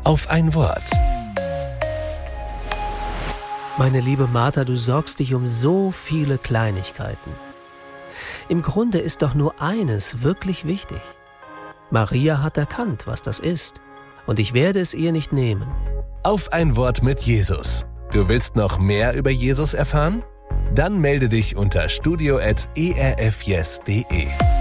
auf ein Wort. Meine liebe Martha, du sorgst dich um so viele Kleinigkeiten. Im Grunde ist doch nur eines wirklich wichtig. Maria hat erkannt, was das ist, und ich werde es ihr nicht nehmen. Auf ein Wort mit Jesus. Du willst noch mehr über Jesus erfahren? Dann melde dich unter studio@erfyes.de.